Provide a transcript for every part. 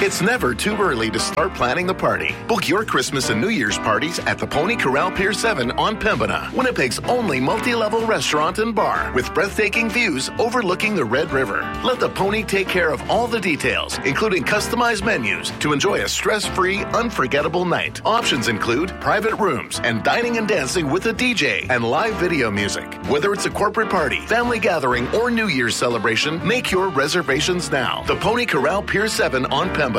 It's never too early to start planning the party. Book your Christmas and New Year's parties at the Pony Corral Pier 7 on Pembina, Winnipeg's only multi-level restaurant and bar with breathtaking views overlooking the Red River. Let the Pony take care of all the details, including customized menus, to enjoy a stress-free, unforgettable night. Options include private rooms and dining and dancing with a DJ and live video music. Whether it's a corporate party, family gathering, or New Year's celebration, make your reservations now. The Pony Corral Pier 7 on Pembina.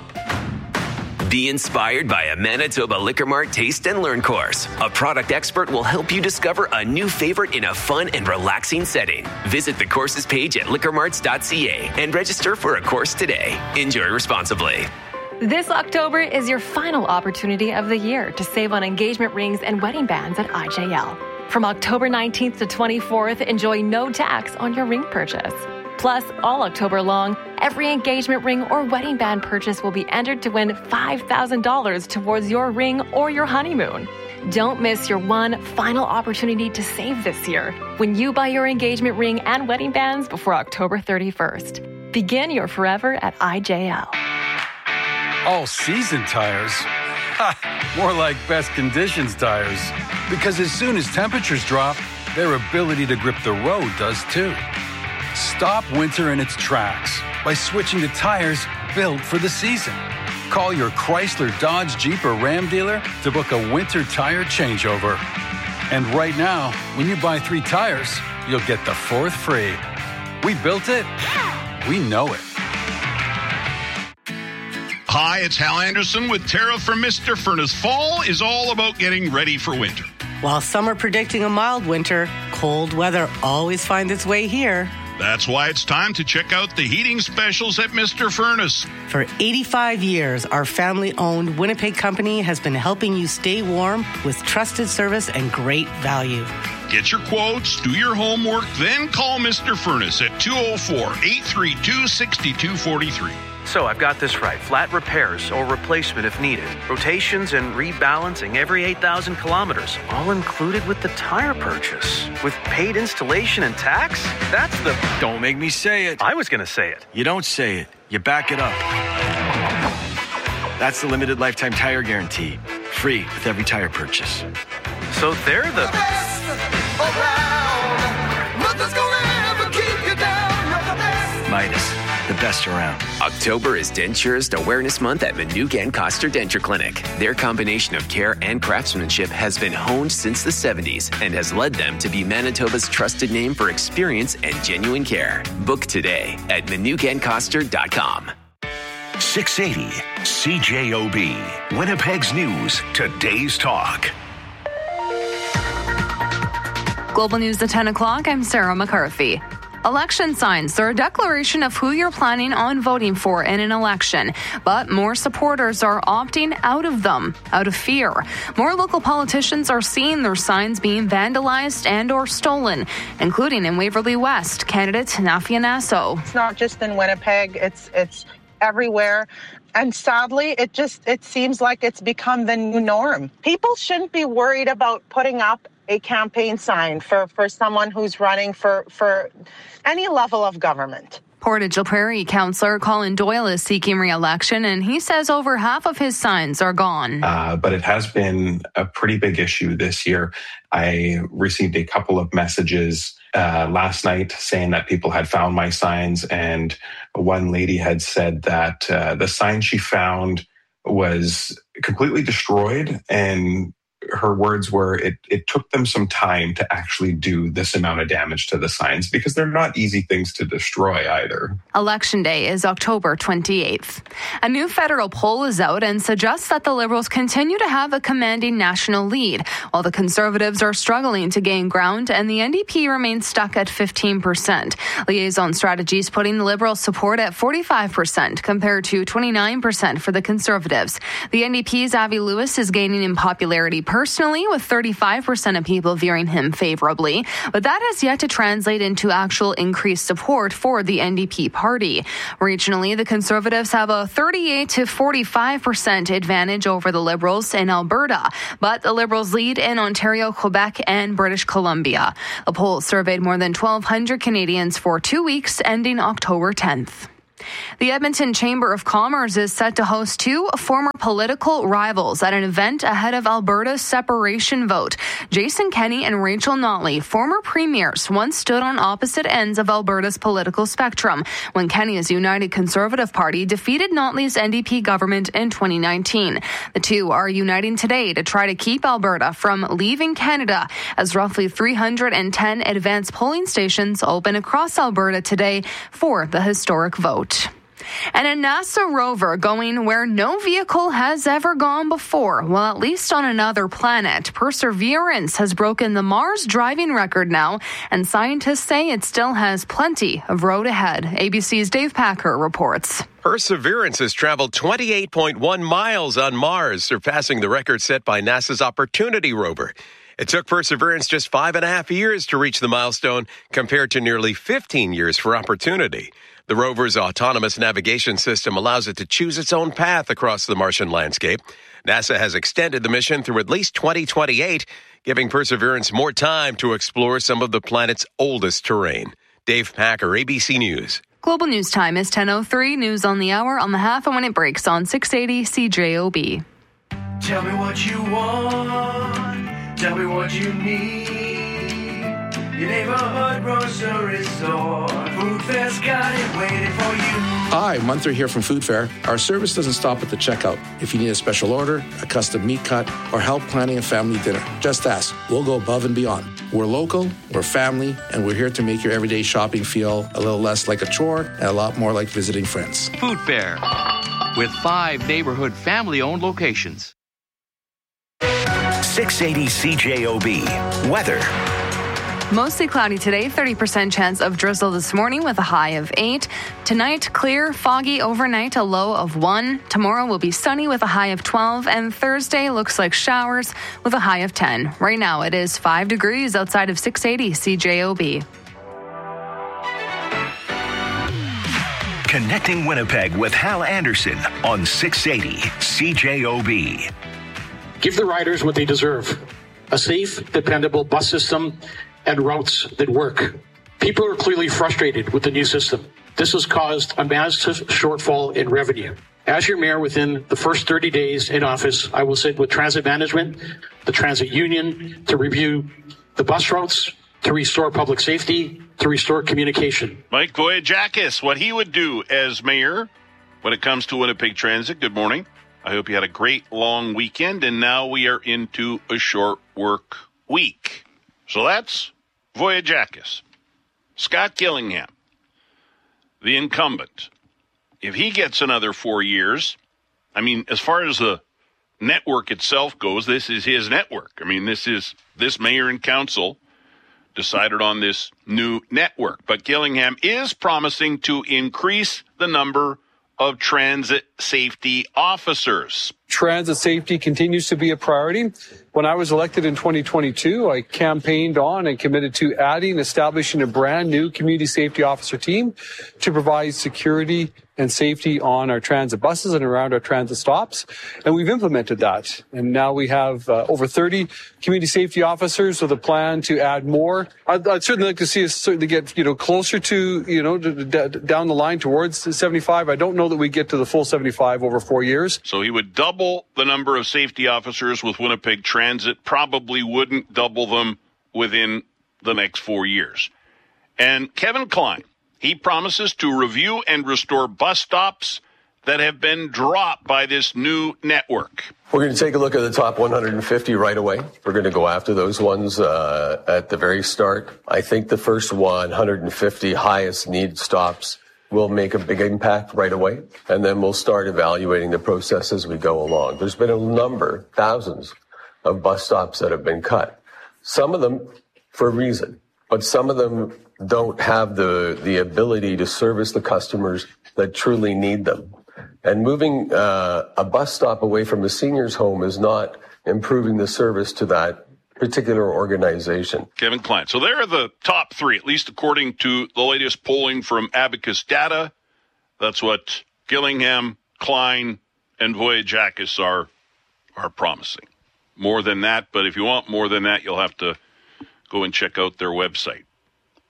Be inspired by a Manitoba Liquor Mart Taste and Learn course. A product expert will help you discover a new favorite in a fun and relaxing setting. Visit the courses page at liquormarts.ca and register for a course today. Enjoy responsibly. This October is your final opportunity of the year to save on engagement rings and wedding bands at IJL. From October 19th to 24th, enjoy no tax on your ring purchase. Plus, all October long, every engagement ring or wedding band purchase will be entered to win $5,000 towards your ring or your honeymoon. Don't miss your one final opportunity to save this year when you buy your engagement ring and wedding bands before October 31st. Begin your forever at IJL. All-season tires? Ha! More like best conditions tires. Because as soon as temperatures drop, their ability to grip the road does too. Stop winter in its tracks by switching to tires built for the season. Call your Chrysler, Dodge, Jeep, or Ram dealer to book a winter tire changeover. And right now, when you buy 3 tires, you'll get the 4th free. We built it. We know it. Hi, it's Hal Anderson with Tara from Mr. Furnace. Fall is all about getting ready for winter. While some are predicting a mild winter, cold weather always finds its way here. That's why it's time to check out the heating specials at Mr. Furnace. For 85 years, our family-owned Winnipeg company has been helping you stay warm with trusted service and great value. Get your quotes, do your homework, then call Mr. Furnace at 204-832-6243. So I've got this right. Flat repairs or replacement if needed. Rotations and rebalancing every 8,000 kilometers. All included with the tire purchase. With paid installation and tax? That's the... Don't make me say it. I was going to say it. You don't say it. You back it up. That's the limited lifetime tire guarantee. Free with every tire purchase. So they're the best around. Nothing's gonna ever keep you down. You're the best. Midas. The best around. October is Denturist Awareness Month at Manugan Coster Denture Clinic. Their combination of care and craftsmanship has been honed since the 70s and has led them to be Manitoba's trusted name for experience and genuine care. Book today at manugancoster.com. 680 CJOB, Winnipeg's News, Today's Talk. Global News at 10 o'clock, I'm Sarah McCarthy. Election signs are a declaration of who you're planning on voting for in an election, but more supporters are opting out of them out of fear. More local politicians are seeing their signs being vandalized and or stolen, including in Waverly West, candidate Nafia Nasso. It's not just in Winnipeg, it's everywhere. And sadly, it seems like it's become the new norm. People shouldn't be worried about putting up a campaign sign for someone who's running for any level of government. Portage La Prairie councillor Colin Doyle is seeking re-election, and he says over half of his signs are gone. But it has been a pretty big issue this year. I received a couple of messages last night saying that people had found my signs, and one lady had said that the sign she found was completely destroyed, and her words were it took them some time to actually do this amount of damage to the signs because they're not easy things to destroy either. Election Day is October 28th. A new federal poll is out and suggests that the Liberals continue to have a commanding national lead, while the Conservatives are struggling to gain ground and the NDP remains stuck at 15%. Liaison Strategies putting the Liberals' support at 45% compared to 29% for the Conservatives. The NDP's Avi Lewis is gaining in popularity personally, with 35% of people viewing him favorably, but that has yet to translate into actual increased support for the NDP party. Regionally, the Conservatives have a 38 to 45% advantage over the Liberals in Alberta, but the Liberals lead in Ontario, Quebec, and British Columbia. A poll surveyed more than 1,200 Canadians for 2 weeks ending October 10th. The Edmonton Chamber of Commerce is set to host two former political rivals at an event ahead of Alberta's separation vote. Jason Kenney and Rachel Notley, former premiers, once stood on opposite ends of Alberta's political spectrum when Kenney's United Conservative Party defeated Notley's NDP government in 2019. The two are uniting today to try to keep Alberta from leaving Canada, as roughly 310 advanced polling stations open across Alberta today for the historic vote. And a NASA rover going where no vehicle has ever gone before, well, at least on another planet. Perseverance has broken the Mars driving record now, and scientists say it still has plenty of road ahead. ABC's Dave Packer reports. Perseverance has traveled 28.1 miles on Mars, surpassing the record set by NASA's Opportunity rover. It took Perseverance just 5.5 years to reach the milestone, compared to nearly 15 years for Opportunity. The rover's autonomous navigation system allows it to choose its own path across the Martian landscape. NASA has extended the mission through at least 2028, giving Perseverance more time to explore some of the planet's oldest terrain. Dave Packer, ABC News. Global News Time is 10:03. News on the hour on the half and when it breaks on 680 CJOB. Tell me what you want. Tell me what you need. Your neighborhood grocery store. Food Fair's got it waiting for you. Hi, Munther here from Food Fair. Our service doesn't stop at the checkout. If you need a special order, a custom meat cut, or help planning a family dinner, just ask. We'll go above and beyond. We're local, we're family, and we're here to make your everyday shopping feel a little less like a chore and a lot more like visiting friends. Food Fair, with 5 neighborhood family-owned locations. 680 CJOB. Weather. Mostly cloudy today, 30% chance of drizzle this morning with a high of 8. Tonight, clear, foggy overnight, a low of 1. Tomorrow will be sunny with a high of 12. And Thursday looks like showers with a high of 10. Right now, it is 5 degrees outside of 680 CJOB. Connecting Winnipeg with Hal Anderson on 680 CJOB. Give the riders what they deserve. A safe, dependable bus system and routes that work. People are clearly frustrated with the new system. This has caused a massive shortfall in revenue. As your mayor, within the first 30 days in office, I will sit with transit management, the transit union, to review the bus routes, to restore public safety, to restore communication. Mike Voyajakis, what he would do as mayor when it comes to Winnipeg Transit. Good morning. I hope you had a great long weekend, and now we are into a short work week. So that's Voyajakis. Scott Gillingham, the incumbent. If he gets another 4 years, I mean, as far as the network itself goes, this is his network. I mean, this mayor and council decided on this new network. But Gillingham is promising to increase the number of transit safety officers. Transit safety continues to be a priority. When I was elected in 2022, I campaigned on and committed to establishing a brand new community safety officer team to provide security and safety on our transit buses and around our transit stops. And we've implemented that. And now we have over 30 community safety officers with a plan to add more. I'd certainly like to see us certainly get, closer to, down the line towards 75. I don't know that we get to the full 75 over 4 years. So he would double the number of safety officers with Winnipeg Transit, probably wouldn't double them within the next 4 years. And Kevin Klein, he promises to review and restore bus stops that have been dropped by this new network. We're going to take a look at the top 150 right away. We're going to go after those ones at the very start. I think the first 150 highest need stops will make a big impact right away, and then we'll start evaluating the process as we go along. There's been a number, thousands, of bus stops that have been cut. Some of them for a reason, but some of them don't have the ability to service the customers that truly need them. And moving a bus stop away from a senior's home is not improving the service to that particular organization. Kevin Klein. So there are the top 3, at least according to the latest polling from Abacus Data. That's what Gillingham, Klein, and Voyajakis are promising. More than that, but if you want more than that, you'll have to go and check out their website.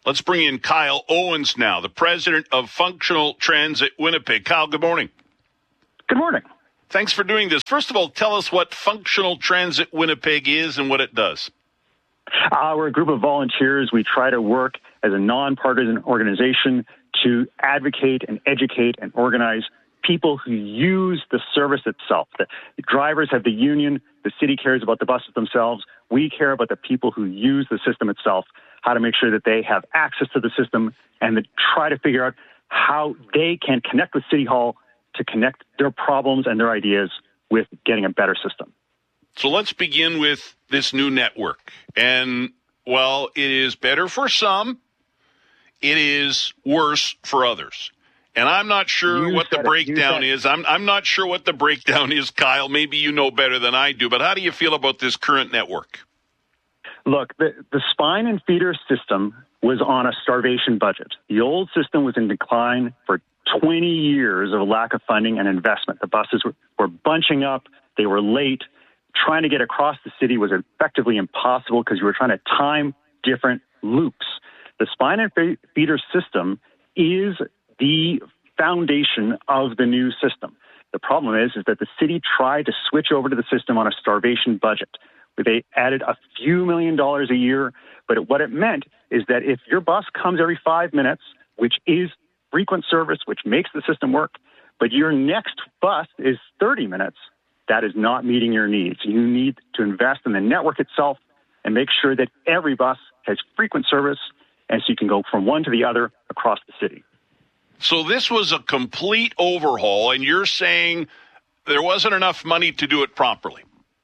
Let's bring in Kyle Owens now, the president of Functional Transit Winnipeg. Kyle, good morning. Good morning. Thanks for doing this. First of all, tell us what Functional Transit Winnipeg is and what it does. We're a group of volunteers. We try to work as a nonpartisan organization to advocate and educate and organize people who use the service itself. The drivers have the union. The city cares about the buses themselves. We care about the people who use the system itself, how to make sure that they have access to the system, and to try to figure out how they can connect with City Hall to connect their problems and their ideas with getting a better system. So let's begin with this new network. And, well, it is better for some. It is worse for others. And I'm not sure what the breakdown is. I'm not sure what the breakdown is, Kyle. Maybe you know better than I do. But how do you feel about this current network? Look, the spine and feeder system was on a starvation budget. The old system was in decline for 20 years of lack of funding and investment. The buses were bunching up. They were late. Trying to get across the city was effectively impossible because you were trying to time different loops. The spine and feeder system is the foundation of the new system. The problem is that the city tried to switch over to the system on a starvation budget. They added a few $1 million a year, but what it meant is that if your bus comes every 5 minutes, which is frequent service, which makes the system work, but your next bus is 30 minutes, that is not meeting your needs. You need to invest in the network itself and make sure that every bus has frequent service, and so you can go from one to the other across the city. So this was a complete overhaul, and you're saying there wasn't enough money to do it properly.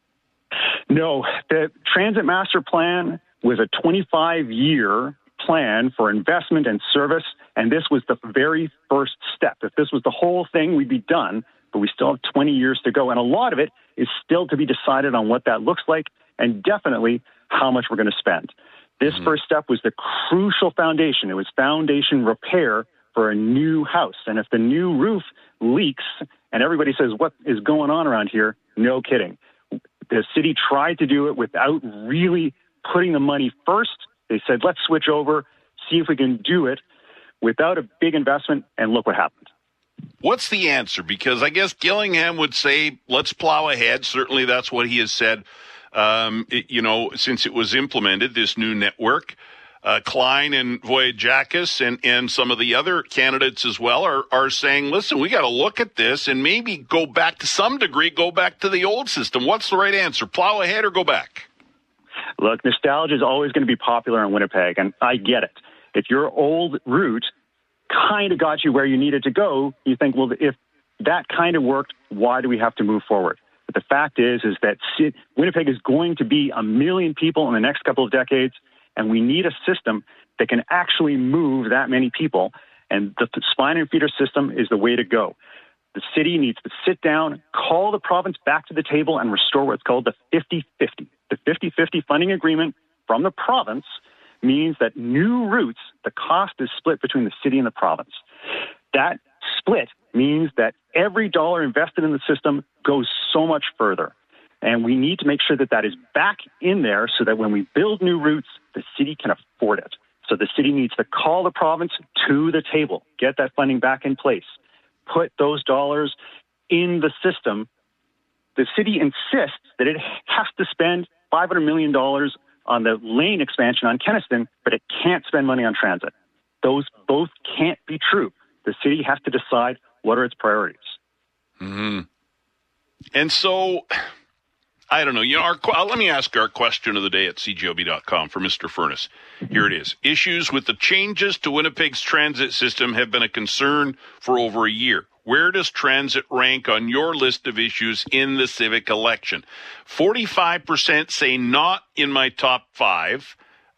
No, the Transit Master Plan was a 25-year plan for investment and service, and this was the very first step. If this was the whole thing, we'd be done, but we still have 20 years to go, and a lot of it is still to be decided on what that looks like and definitely how much we're going to spend. This first step was the crucial foundation. It was foundation repair for a new house, and if the new roof leaks and everybody says, what is going on around here? No kidding. The city tried to do it without really putting the money first. They said, let's switch over, see if we can do it without a big investment, and look what happened. What's the answer? Because I guess Gillingham would say, let's plow ahead. Certainly that's what he has said, since it was implemented, this new network. Klein and Voyajakis and some of the other candidates as well are saying, listen, we got to look at this and maybe go back to some degree, go back to the old system. What's the right answer? Plow ahead or go back? Look, nostalgia is always going to be popular in Winnipeg, and I get it. If your old route kind of got you where you needed to go, you think, well, if that kind of worked, why do we have to move forward? But the fact is that Winnipeg is going to be 1 million people in the next couple of decades, and we need a system that can actually move that many people, and the spine and feeder system is the way to go. The city needs to sit down, call the province back to the table, and restore what's called the 50-50. The 50-50 funding agreement from the province means that new routes, the cost is split between the city and the province. That split means that every dollar invested in the system goes so much further. And we need to make sure that that is back in there so that when we build new routes, the city can afford it. So the city needs to call the province to the table, get that funding back in place, put those dollars in the system. The city insists that it has to spend $500 million on the lane expansion on Kenaston, but it can't spend money on transit. Those both can't be true. The city has to decide what are its priorities. Mm-hmm. And so, I don't know. Let me ask our question of the day at cjob.com for Mr. Furness. Here it is. Issues with the changes to Winnipeg's transit system have been a concern for over a year. Where does transit rank on your list of issues in the civic election? 45% say not in my top 5.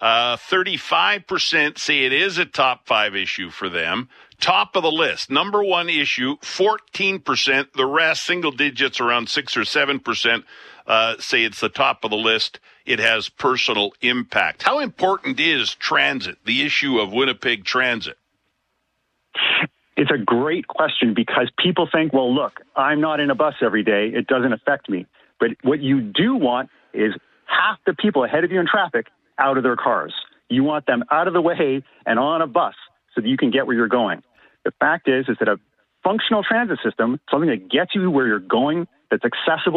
35% say it is a top 5 issue for them. Top of the list, number 1 issue, 14%. The rest, single digits, around 6 or 7%, say it's the top of the list. It has personal impact. How important is transit, the issue of Winnipeg transit? It's a great question because people think, well, look, I'm not in a bus every day. It doesn't affect me. But what you do want is half the people ahead of you in traffic out of their cars. You want them out of the way and on a bus so that you can get where you're going. The fact is that a functional transit system, something that gets you where you're going, that's accessible